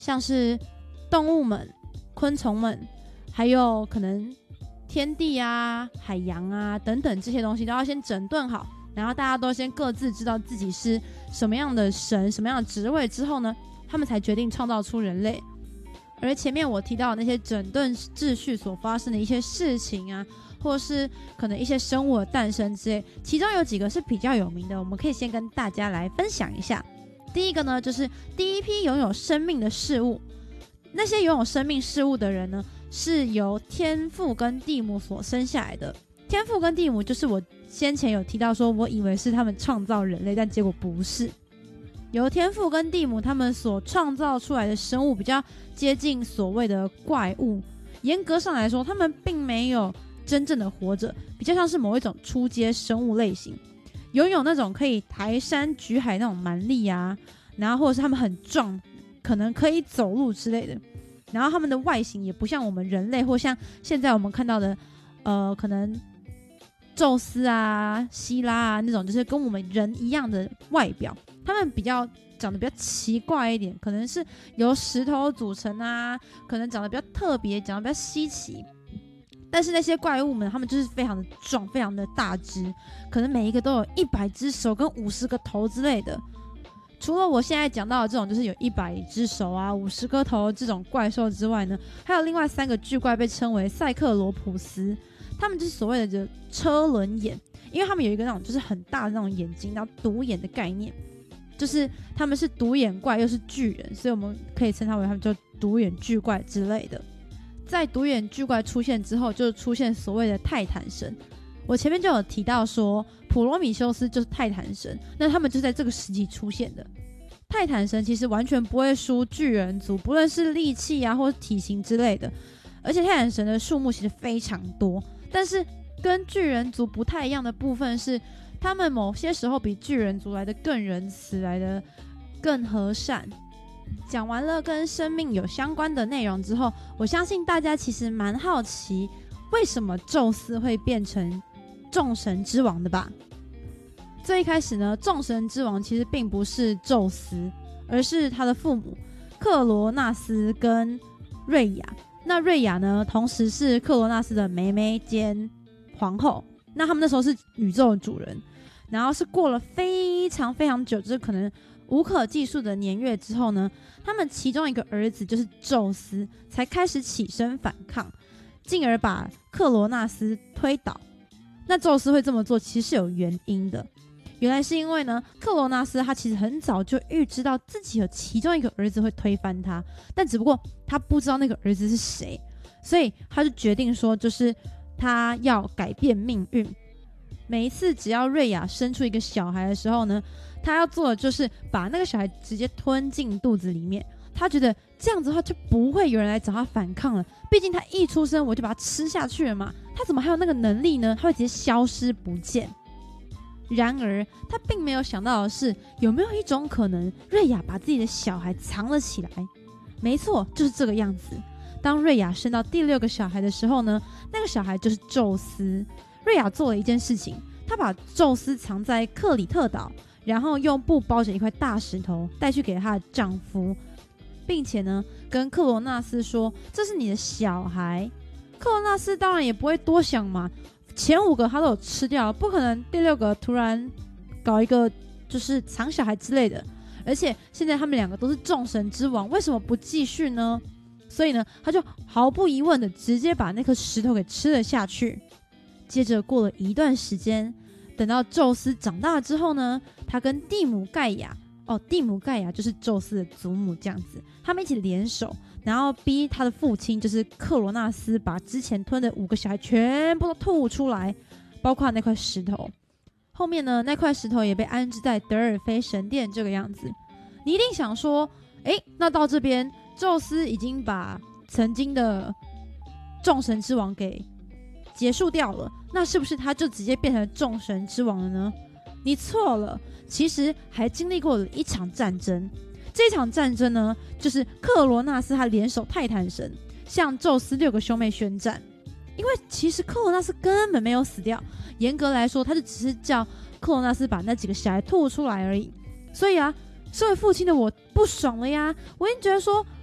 像是动物们、昆虫们，还有可能天地啊、海洋啊等等这些东西都要先整顿好，然后大家都先各自知道自己是什么样的神、什么样的职位之后呢，他们才决定创造出人类。而前面我提到的那些整顿秩序所发生的一些事情啊，或是可能一些生物的诞生之类，其中有几个是比较有名的，我们可以先跟大家来分享一下。第一个呢，就是第一批拥有生命的事物。那些拥有生命事物的人呢，是由天父跟地母所生下来的。天父跟地母就是我先前有提到说，我以为是他们创造人类，但结果不是。由天父跟地母他们所创造出来的生物比较接近所谓的怪物，严格上来说他们并没有真正的活着，比较像是某一种初阶生物类型，拥有那种可以抬山举海那种蛮力啊，然后或者是他们很壮，可能可以走路之类的，然后他们的外形也不像我们人类或像现在我们看到的可能宙斯啊、希拉啊那种，就是跟我们人一样的外表，他们长得比较奇怪一点，可能是由石头组成啊，可能长得比较特别，长得比较稀奇。但是那些怪物们，他们就是非常的壮，非常的大只，可能每一个都有100只手跟50个头之类的。除了我现在讲到的这种就是有100只手啊、50个头这种怪兽之外呢，还有另外3个巨怪被称为赛克罗普斯，他们就是所谓的车轮眼，因为他们有一个那种就是很大的那种眼睛，然后独眼的概念，就是他们是独眼怪又是巨人，所以我们可以称他为他们叫独眼巨怪之类的。在独眼巨怪出现之后，就出现所谓的泰坦神。我前面就有提到说，普罗米修斯就是泰坦神，那他们就在这个时期出现的。泰坦神其实完全不会输巨人族，不论是力气啊或是体型之类的，而且泰坦神的数目其实非常多。但是跟巨人族不太一样的部分是，他们某些时候比巨人族来的更仁慈，来的更和善。讲完了跟生命有相关的内容之后，我相信大家其实蛮好奇，为什么宙斯会变成众神之王的吧？最一开始呢，众神之王其实并不是宙斯，而是他的父母克罗纳斯跟瑞亚。那瑞亚呢，同时是克罗纳斯的妹妹兼皇后。那他们那时候是宇宙的主人，然后是过了非常非常久，就是可能无可计数的年月之后呢，他们其中一个儿子就是宙斯才开始起身反抗，进而把克罗纳斯推倒。那宙斯会这么做其实是有原因的，原来是因为呢，克罗纳斯他其实很早就预知到自己有其中一个儿子会推翻他，但只不过他不知道那个儿子是谁，所以他就决定说，就是他要改变命运。每一次只要瑞亚生出一个小孩的时候呢，他要做的就是把那个小孩直接吞进肚子里面。他觉得这样子的话就不会有人来找他反抗了，毕竟他一出生我就把他吃下去了嘛，他怎么还有那个能力呢？他会直接消失不见。然而他并没有想到的是，有没有一种可能，瑞亚把自己的小孩藏了起来？没错，就是这个样子。当瑞亚生到第6个小孩的时候呢，那个小孩就是宙斯。瑞亚做了一件事情，他把宙斯藏在克里特岛，然后用布包着一块大石头带去给她的丈夫，并且呢跟克罗纳斯说，这是你的小孩。克罗纳斯当然也不会多想嘛，前5个他都有吃掉，不可能第6个突然搞一个就是藏小孩之类的。而且现在他们2个都是众神之王，为什么不继续呢？所以呢，他就毫不疑问的直接把那颗石头给吃了下去。接着过了一段时间，等到宙斯长大之后呢，他跟蒂姆盖亚，蒂姆盖亚就是宙斯的祖母，这样子，他们一起联手，然后逼他的父亲就是克罗纳斯把之前吞的5个小孩全部都吐出来，包括那块石头。后面呢，那块石头也被安置在德尔菲神殿这个样子。你一定想说，那到这边宙斯已经把曾经的众神之王给结束掉了，那是不是他就直接变成众神之王了呢？你错了，其实还经历过了一场战争。这场战争呢，就是克罗纳斯他联手泰坦神向宙斯6个兄妹宣战。因为其实克罗纳斯根本没有死掉，严格来说他就只是叫克罗纳斯把那几个小孩吐出来而已。所以啊，身为父亲的我不爽了呀，我已经觉得说，